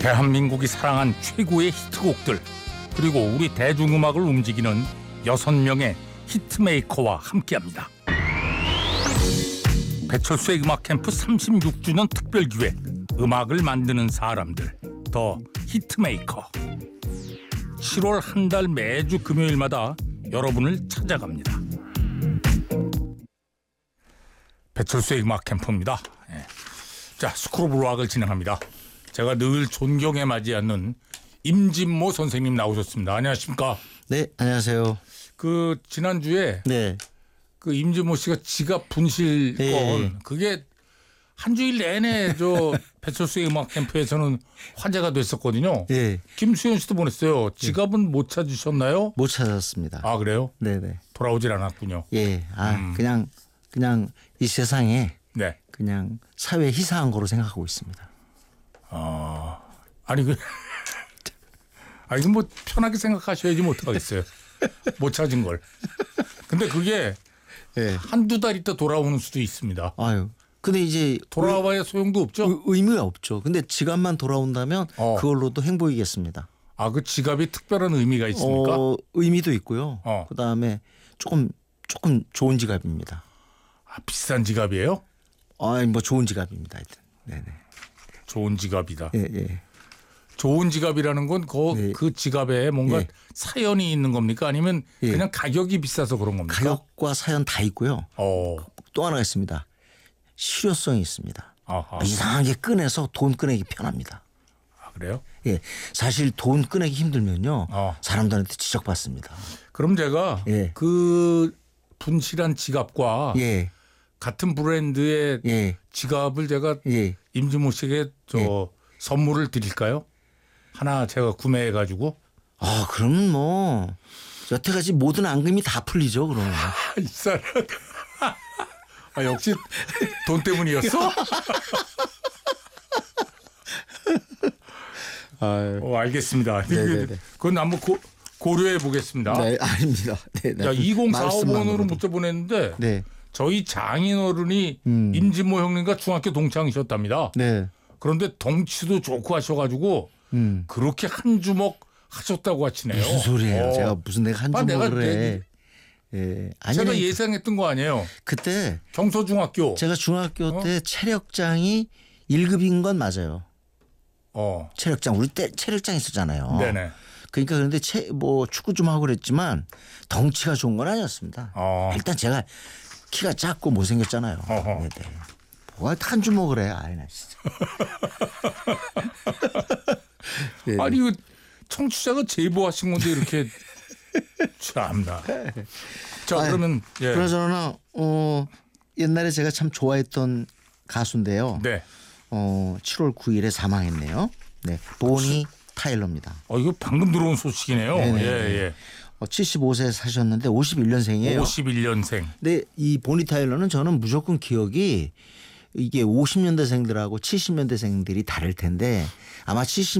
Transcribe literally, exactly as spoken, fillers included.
대한민국이 사랑한 최고의 히트곡들, 그리고 우리 대중음악을 움직이는 여섯 명의 히트메이커와 함께합니다. 배철수의 음악 캠프 삼십육 주년 특별기획, 음악을 만드는 사람들, 더 히트메이커. 칠월 한 달 매주 금요일마다 여러분을 찾아갑니다. 배철수의 음악 캠프입니다. 예. 자, 스크로블 락을 진행합니다. 제가 늘 존경에 맞지 않는 임진모 선생님 나오셨습니다. 안녕하십니까? 네, 안녕하세요. 그 지난주에 네. 그 임진모 씨가 지갑 분실 건 네. 그게 한 주일 내내 저 배철수의 음악 캠프에서는 화제가 됐었거든요. 예. 김수현 씨도 보냈어요. 지갑은 못 찾으셨나요? 못 찾았습니다. 아, 그래요? 네, 네. 돌아오질 않았군요. 예. 아, 음. 그냥 그냥 이 세상에 네. 그냥 사회 희사한 거로 생각하고 있습니다. 아, 아니 그 아, 이거 뭐 편하게 생각하셔야지 못 하겠어요. 못 찾은 걸. 근데 그게 예. 한두 달 있다 돌아오는 수도 있습니다. 아유. 근데 이제 돌아와야 소용도 없죠? 의, 의미가 없죠. 근데 지갑만 돌아온다면 어. 그걸로도 행복이겠습니다. 아, 그 지갑이 특별한 의미가 있습니까? 어, 의미도 있고요. 어. 그다음에 조금 조금 좋은 지갑입니다. 아, 비싼 지갑이에요? 아, 뭐 좋은 지갑입니다. 하여튼. 네, 네. 좋은 지갑이다. 예, 예. 좋은 지갑이라는 건 그 네. 그 지갑에 뭔가 예. 사연이 있는 겁니까? 아니면 예. 그냥 가격이 비싸서 그런 겁니까? 가격과 사연 다 있고요. 어. 또 하나가 있습니다. 실효성이 있습니다. 아하. 이상하게 꺼내서 돈 꺼내기 편합니다. 아, 그래요? 예, 사실 돈 꺼내기 힘들면요, 어. 사람들한테 지적받습니다. 그럼 제가 예. 그 분실한 지갑과 예, 같은 브랜드의 예, 지갑을 제가 예. 임진모 씨에게 저 예. 선물을 드릴까요? 하나 제가 구매해 가지고. 아, 그러면 뭐 여태까지 모든 앙금이 다 풀리죠, 그러면. 이 사람. 아, 역시 돈 때문이었어? 아, 어, 알겠습니다. 네네네. 그건 한번 고, 고려해 보겠습니다. 네, 아닙니다. 네, 네. 자, 이공사오 번으로 말씀만으로도. 문자 보냈는데 네, 저희 장인어른이 음. 임진모 형님과 중학교 동창이셨답니다. 네, 그런데 덩치도 좋고 하셔가지고 음. 그렇게 한 주먹 하셨다고 하시네요. 무슨 소리예요? 어. 제가 무슨 내가 한 아, 내가 주먹을 해? 내- 예, 제가 아니 예상했던 거 아니에요. 그때 경서중학교. 제가 중학교 어? 때 체력장이 일 급인 건 맞아요. 어. 체력장 우리 때 체력장 있었잖아요. 네네. 그러니까 그런데 체, 뭐 축구 좀 하고 그랬지만 덩치가 좋은 건 아니었습니다. 어. 일단 제가 키가 작고 못생겼잖아요. 어허. 네네. 뭐가 한 주먹을 해? 아이 나 진짜. 네. 아니 그 청취자가 제보하신 건데 이렇게 참나. 자, 아니, 그러면 예. 그러저나 어, 옛날에 제가 참 좋아했던 가수인데요. 네. 어, 칠월 구일에 사망했네요. 네, 보니 타일러입니다. 어, 이거 방금 들어온 소식이네요. 네네네. 예, 예. 어, 칠십오 세 사셨는데 오십일 년생이에요. 오십일 년생. 근데 이 보니 타일러는 저는 무조건 기억이 이게 오십 년대생들하고 칠십 년대생들이 다를 텐데 아마 칠십